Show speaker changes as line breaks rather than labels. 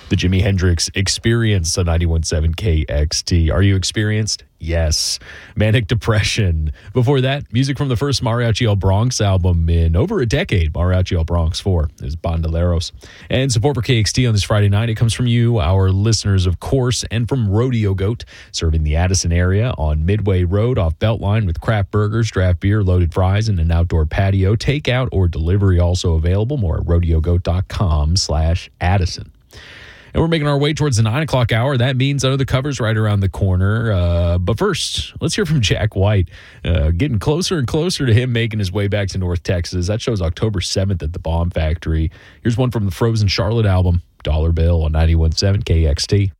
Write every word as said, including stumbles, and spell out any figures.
The Jimi Hendrix Experience on ninety-one point seven K X T. Are you experienced? Yes. Manic Depression. Before that, music from the first Mariachi El Bronx album in over a decade, Mariachi El Bronx four, is Bandoleros. And support for K X T on this Friday night, it comes from you, our listeners, of course, and from Rodeo Goat, serving the Addison area on Midway Road off Beltline with craft burgers, draft beer, loaded fries, and an outdoor patio. Takeout or delivery also available. More at rodeo goat dot com slash Addison. And we're making our way towards the nine o'clock hour. That means Under the Covers right around the corner. Uh, but first, let's hear from Jack White. Uh, getting closer and closer to him making his way back to North Texas. That show's October seventh at the Bomb Factory. Here's one from the Frozen Charlotte album, Dollar Bill on ninety-one point seven K X T.